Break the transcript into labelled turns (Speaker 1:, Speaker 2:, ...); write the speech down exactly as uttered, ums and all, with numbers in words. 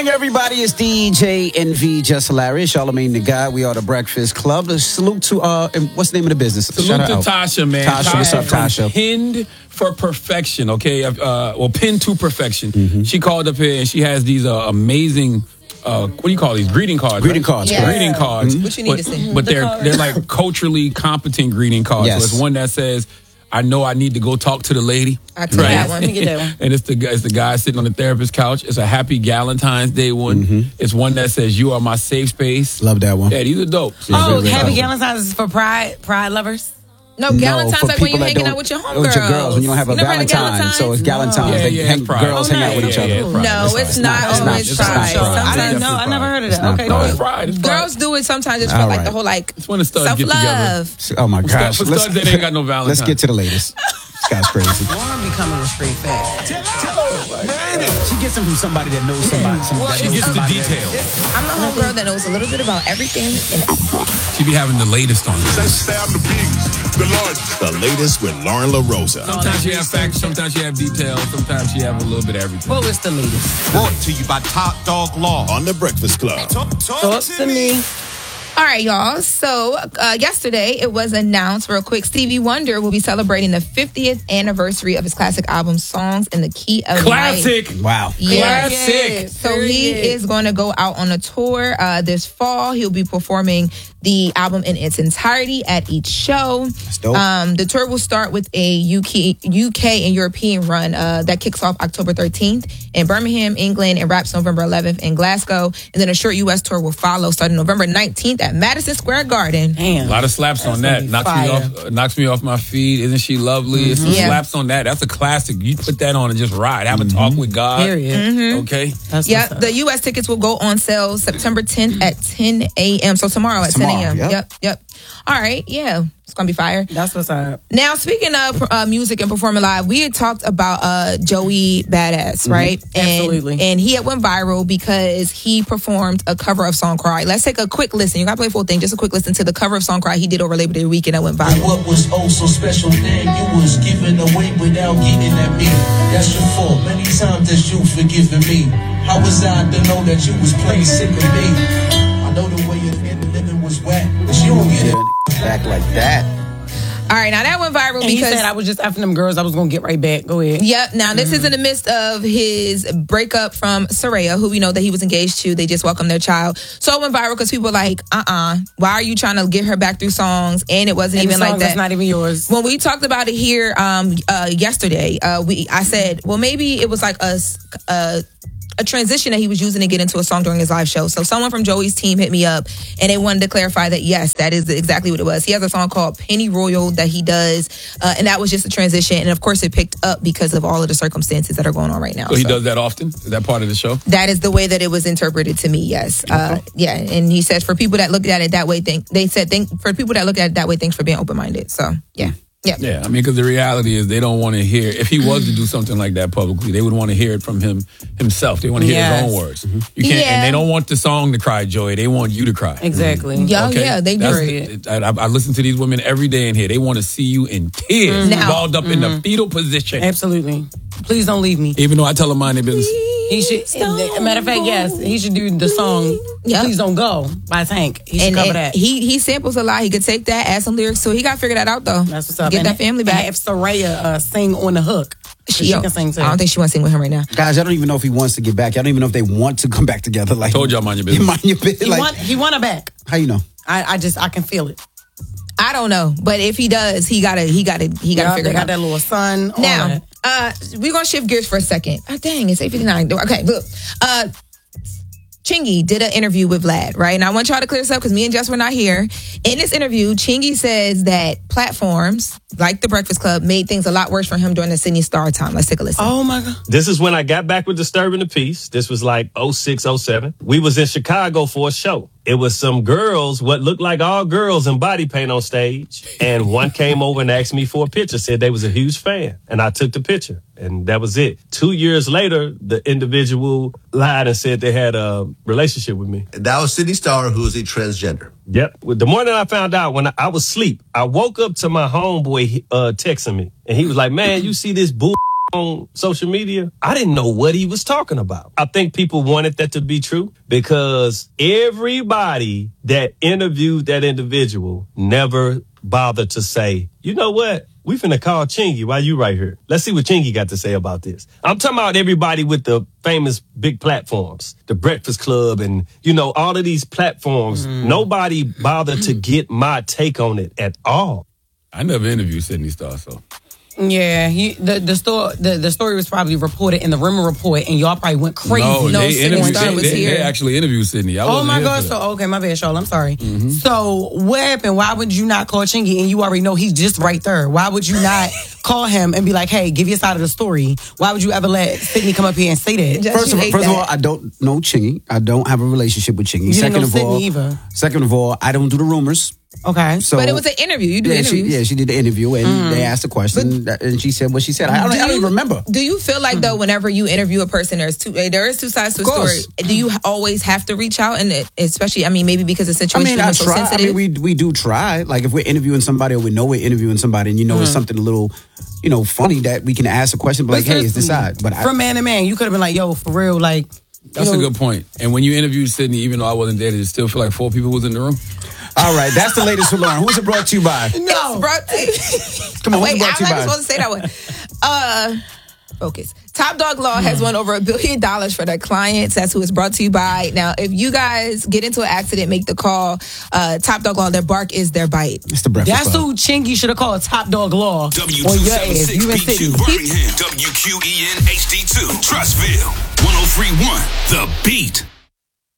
Speaker 1: morning, everybody. It's D J N V, Just Hilarious, Charlamagne the Guy. We are the Breakfast Club. A salute to, uh, what's the name of the business?
Speaker 2: Salute
Speaker 1: Shout
Speaker 2: to
Speaker 1: out.
Speaker 2: Tasha, man.
Speaker 1: Tasha,
Speaker 2: Tasha,
Speaker 1: what's up, Tasha?
Speaker 2: Pinned for Perfection, okay? Uh, well, Pinned to Perfection.
Speaker 1: Mm-hmm.
Speaker 2: She called up here and she has these uh, amazing, uh, what do you call these? Greeting cards.
Speaker 1: Greeting
Speaker 2: right?
Speaker 1: cards.
Speaker 3: Yeah.
Speaker 2: Greeting cards.
Speaker 3: What you need
Speaker 2: but,
Speaker 3: to say?
Speaker 2: But
Speaker 3: The
Speaker 2: they're,
Speaker 3: card.
Speaker 2: they're like culturally competent greeting cards.
Speaker 1: Yes.
Speaker 2: So it's one that says, I know I need to go talk to the lady.
Speaker 3: I took that one. Let me get that one.
Speaker 2: And it's the, it's the guy sitting on the therapist's couch. It's a happy Galentine's Day one.
Speaker 1: Mm-hmm.
Speaker 2: It's one that says, you are my safe space.
Speaker 1: Love that one.
Speaker 2: Yeah, these are dope. So
Speaker 4: Oh,
Speaker 1: very
Speaker 4: Happy
Speaker 1: powerful.
Speaker 4: Galentine's is for pride pride lovers?
Speaker 3: No,
Speaker 1: No,
Speaker 3: Galentine's
Speaker 1: for
Speaker 3: like when
Speaker 1: people
Speaker 3: you're
Speaker 1: that
Speaker 3: hanging
Speaker 1: don't-
Speaker 3: out with your homegirls.
Speaker 1: With your girls, when you don't have a
Speaker 3: You never heard of
Speaker 1: Valentine, so it's Galentine's.
Speaker 2: Yeah,
Speaker 1: They
Speaker 2: yeah,
Speaker 1: hang,
Speaker 2: it's Pride.
Speaker 1: girls
Speaker 4: Oh,
Speaker 1: hang out with
Speaker 4: nice.
Speaker 1: each
Speaker 2: Yeah,
Speaker 1: other.
Speaker 2: yeah, it's Pride.
Speaker 3: No,
Speaker 2: It's
Speaker 3: it's
Speaker 2: Pride.
Speaker 3: not
Speaker 1: It's not-
Speaker 3: always
Speaker 1: it's not
Speaker 3: Pride.
Speaker 1: Pride.
Speaker 4: I
Speaker 3: Sometimes
Speaker 4: didn't know. I never heard of that.
Speaker 1: not
Speaker 4: Okay,
Speaker 1: Pride.
Speaker 4: go
Speaker 2: It's
Speaker 4: ahead.
Speaker 2: Pride. It's Pride.
Speaker 3: girls do it sometimes just for
Speaker 1: All
Speaker 3: like
Speaker 1: right.
Speaker 3: the whole like
Speaker 2: It's when the studs
Speaker 3: self
Speaker 2: get together.
Speaker 3: love.
Speaker 1: Oh, my gosh.
Speaker 2: For studs that ain't got no Valentine.
Speaker 1: Let's get to the latest. This guy's crazy.
Speaker 4: Lauren becoming a street fat.
Speaker 1: She gets them from somebody that knows somebody. somebody
Speaker 2: She
Speaker 1: that
Speaker 2: gets
Speaker 1: knows
Speaker 2: the
Speaker 1: somebody.
Speaker 2: details.
Speaker 3: I'm the homegirl that knows a little bit about everything. And
Speaker 2: She be having the latest on this.
Speaker 5: Stab the biggest, the largest.
Speaker 6: The latest with Lauren LaRosa.
Speaker 2: Sometimes you have facts, sometimes you have details, sometimes you have a little bit of everything.
Speaker 4: What was the latest?
Speaker 6: Brought to you by Top Dog Law on The Breakfast Club.
Speaker 4: Talk to me.
Speaker 3: all right, y'all. So uh, yesterday it was announced real quick. Stevie Wonder will be celebrating the fiftieth anniversary of his classic album, Songs in the Key of
Speaker 2: Classic.
Speaker 3: Life.
Speaker 1: Wow.
Speaker 3: Yes.
Speaker 2: Classic.
Speaker 3: So he is going to go out on a tour uh, this fall. He'll be performing the album in its entirety at each show.
Speaker 1: That's dope.
Speaker 3: Um, the tour will start with a U K, U K and European run uh, that kicks off October thirteenth in Birmingham, England, and wraps November eleventh in Glasgow. And then a short U S tour will follow starting November nineteenth at Madison Square Garden.
Speaker 4: Damn.
Speaker 2: A lot of slaps on that.
Speaker 4: gonna be
Speaker 2: Knocks me
Speaker 4: fire.
Speaker 2: off. Uh, knocks me off my feet. Isn't she lovely? It's some
Speaker 3: Yeah.
Speaker 2: slaps on that. That's a classic. You put that on and just ride. Have a talk with God.
Speaker 4: Period.
Speaker 2: Okay.
Speaker 4: That's
Speaker 3: Yeah,
Speaker 4: what's up.
Speaker 3: the U S tickets will go on sale September tenth at ten a.m. So tomorrow at
Speaker 1: Tomorrow,
Speaker 3: ten a.m.
Speaker 1: yep.
Speaker 3: Yep, yep. All right, yeah, it's gonna be fire.
Speaker 4: That's what's up.
Speaker 3: Now, speaking of uh, music and performing live, we had talked about uh, Joey Badass, right? And,
Speaker 4: Absolutely.
Speaker 3: And he had went viral because he performed a cover of Song Cry. Let's take a quick listen. You gotta play the full thing. Just a quick listen to the cover of Song Cry he did over Labor Day weekend that went viral.
Speaker 7: What was oh so special then you was giving away without getting at me. That's your fault. Many times that you forgiven me. How was I to know that you was playing sick of me? I know the way you're living was whack, but you don't get it.
Speaker 1: Back like that.
Speaker 3: All right, now that went viral
Speaker 4: And he
Speaker 3: because
Speaker 4: said I was just effing them girls. I was going to get right back. Go ahead.
Speaker 3: Yep. Now, this is in the midst of his breakup from Soraya, who we know that he was engaged to. They just welcomed their child. So it went viral because people were like, uh-uh, why are you trying to get her back through songs? And it wasn't
Speaker 4: And
Speaker 3: even
Speaker 4: the
Speaker 3: like
Speaker 4: song
Speaker 3: that.
Speaker 4: that's not even yours.
Speaker 3: When we talked about it here um, uh, yesterday, uh, we I said, well, maybe it was like a, a a transition that he was using to get into a song during his live show. So someone from Joey's team hit me up and they wanted to clarify that, yes, that is exactly what it was. He has a song called Penny Royal that he does, uh, and that was just a transition. And of course, it picked up because of all of the circumstances that are going on right now.
Speaker 2: So he does that often? Is that part of the show?
Speaker 3: That is the way that it was interpreted to me. Yes, uh, yeah. And he says for people that look at it that way, think they said think for people that look at it that way, thanks for being open minded. So yeah, yeah,
Speaker 2: Yeah, I mean, because the reality is they don't want to hear, if he was to do something like that publicly, they would want to hear it from him himself. They want to hear
Speaker 4: Yes.
Speaker 2: his own words. You can't,
Speaker 3: Yeah.
Speaker 2: and they don't want the song to cry, Joey. They want you to cry.
Speaker 4: Exactly.
Speaker 3: yeah,
Speaker 2: Okay?
Speaker 3: yeah. They
Speaker 2: That's
Speaker 3: do.
Speaker 2: the- I, I I listen to these women every day in here. They want to see you in tears,
Speaker 3: Now-
Speaker 2: balled up in the fetal position.
Speaker 4: Absolutely. Please don't leave me.
Speaker 2: Even though I tell them mind their business.
Speaker 4: He should. A matter of fact, yes, he should do the song
Speaker 3: Yep.
Speaker 4: "Please Don't Go" by Tank. He should
Speaker 3: And,
Speaker 4: cover
Speaker 3: and
Speaker 4: that.
Speaker 3: he he samples a lot. He could take that, add some lyrics to it. He got to figure that out though.
Speaker 4: That's what's up.
Speaker 3: Get
Speaker 4: And-
Speaker 3: that family
Speaker 4: and
Speaker 3: back.
Speaker 4: have Soraya uh, sing on the hook. She, she can sing too.
Speaker 3: I don't think she wants to sing with him right now.
Speaker 1: Guys, I don't even know if he wants to get back. I don't even know if they want to come back together. Like
Speaker 2: Told y'all mind your business.
Speaker 1: Mind your business.
Speaker 4: he
Speaker 1: Like,
Speaker 4: want he want her back.
Speaker 1: how you know?
Speaker 4: I, I just I can feel it.
Speaker 3: I don't know, but if he does, he gotta he gotta he gotta
Speaker 4: Yeah,
Speaker 3: figure
Speaker 4: they
Speaker 3: it
Speaker 4: got
Speaker 3: out.
Speaker 4: that little son. all
Speaker 3: Now,
Speaker 4: that.
Speaker 3: uh, we're gonna shift gears for a second. Oh, dang, it's eight fifty-nine. Okay, look. Uh, Chingy did an interview with Vlad, right? And I want y'all to clear this up because me and Jess were not here. In this interview, Chingy says that platforms like The Breakfast Club made things a lot worse for him during the Sydney Star time. Let's take a listen.
Speaker 4: Oh my God.
Speaker 8: This is when I got back with Disturbing the Peace. This was like oh six, oh seven. We was in Chicago for a show. It was some girls, what looked like all girls in body paint on stage. And one came over and asked me for a picture, said they was a huge fan. And I took the picture. And that was it. Two years later, the individual lied and said they had a relationship with me.
Speaker 6: That was Sydney Star, who is a transgender.
Speaker 8: Yep. The morning I found out, when I, I was asleep, I woke up to my homeboy uh, texting me. And he was like, man, you see this bull on social media, I didn't know what he was talking about. I think people wanted that to be true because everybody that interviewed that individual never bothered to say, you know what? We finna call Chingy while you right here. Let's see what Chingy got to say about this. I'm talking about everybody with the famous big platforms, the Breakfast Club and, you know, all of these platforms. Mm. Nobody bothered to get my take on it at all.
Speaker 2: I never interviewed Sydney Star, so.
Speaker 4: Yeah, he, the the story the, the story was probably reported in the Rimmer Report, and y'all probably went crazy.
Speaker 2: No,
Speaker 3: no
Speaker 2: they, interviewed,
Speaker 3: Star
Speaker 2: they,
Speaker 3: was
Speaker 2: they,
Speaker 3: here.
Speaker 2: they actually interviewed Sydney. I
Speaker 4: oh
Speaker 2: wasn't
Speaker 4: my
Speaker 2: here
Speaker 4: God!
Speaker 2: for that.
Speaker 4: So okay, my bad, Charlotte. I'm sorry.
Speaker 2: Mm-hmm.
Speaker 4: So what happened? Why would you not call Chingy and you already know he's just right there? Why would you not call him and be like, "Hey, give your side of the story"? Why would you ever let Sydney come up here and say that?
Speaker 3: Just
Speaker 1: First of,
Speaker 3: you
Speaker 1: first
Speaker 3: hate
Speaker 1: of all,
Speaker 3: that.
Speaker 1: I don't know Chingy. I don't have a relationship with Chingy.
Speaker 4: You
Speaker 1: second
Speaker 4: didn't know
Speaker 1: of all,
Speaker 4: Sydney either.
Speaker 1: second of all, I don't do the rumors.
Speaker 4: Okay,
Speaker 1: So,
Speaker 3: But it was an interview. You do
Speaker 1: yeah, she,
Speaker 3: interviews.
Speaker 1: yeah, she did the interview and
Speaker 4: Mm.
Speaker 1: they asked a question and she said what she said. I don't, I don't
Speaker 3: you,
Speaker 1: even remember.
Speaker 3: Do you feel like though, whenever you interview a person, there's two, eh, there is two sides to a
Speaker 1: Of
Speaker 3: story.
Speaker 1: course.
Speaker 3: Do you always have to reach out, and it, especially, I mean, maybe because the
Speaker 1: I
Speaker 3: situation
Speaker 1: mean, I
Speaker 3: is so
Speaker 1: try. I
Speaker 3: sensitive.
Speaker 1: mean, we we do try. Like if we're interviewing somebody or we know we're interviewing somebody and you know it's something a little, you know, funny that we can ask a question, but like, hey, it's this side. But I,
Speaker 4: from man to man, you could have been like, "Yo, for real, like."
Speaker 2: That's
Speaker 4: you know,
Speaker 2: a good point. And when you interviewed Sydney, even though I wasn't there, did it still feel like four people was in the room?
Speaker 1: all right, that's the latest for Lauren. Who's it brought to you by?
Speaker 3: No, brought to,
Speaker 1: Come on, who's
Speaker 3: wait,
Speaker 1: it brought
Speaker 3: I'm
Speaker 1: to you
Speaker 3: not
Speaker 1: by?
Speaker 3: supposed to say that one. Uh, focus. Top Dog Law has won over a billion dollars for their clients. That's who it's brought to you by. Now, if you guys get into an accident, make the call. Uh, Top Dog Law, their bark is their bite.
Speaker 1: It's the Breakfast
Speaker 4: That's
Speaker 1: Club.
Speaker 4: who Chingy should have called Top Dog Law
Speaker 5: W
Speaker 4: on
Speaker 5: two
Speaker 4: your
Speaker 5: seven
Speaker 4: ass.
Speaker 5: six
Speaker 4: You in
Speaker 5: B Q
Speaker 4: City.
Speaker 5: Birmingham. W Q E N H D two Trustville. one oh three point one The Beat.